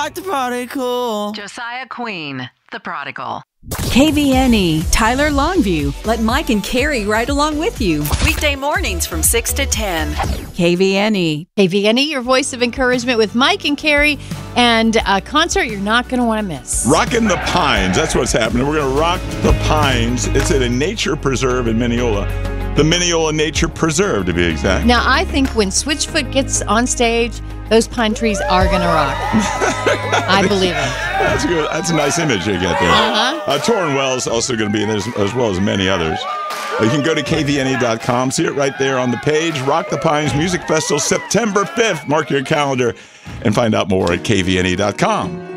Rock the Prodigal. Josiah Queen, the Prodigal. KVNE, Tyler Longview. Let Mike and Carrie ride along with you. Weekday mornings from 6 to 10. KVNE. KVNE, your voice of encouragement with Mike and Carrie, and a concert you're not going to want to miss. Rockin' the Pines. That's what's happening. We're going to rock the Pines. It's at a nature preserve in Mineola. The Mineola Nature Preserve, to be exact. Now, I think when Switchfoot gets on stage, those pine trees are going to rock. I believe it. That's good. That's a nice image you get there. Torrin Wells also going to be in there, as well as many others. You can go to kvne.com, see it right there on the page. Rock the Pines Music Festival, September 5th. Mark your calendar and find out more at kvne.com.